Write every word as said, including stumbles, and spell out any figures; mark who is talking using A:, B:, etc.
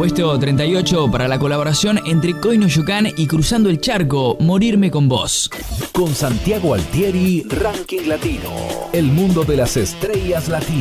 A: Puesto treinta y ocho para la colaboración entre Coino Yucán y Cruzando el Charco, Morirme con Vos.
B: Con Santiago Altieri, Ranking Latino. El mundo de las estrellas latinas.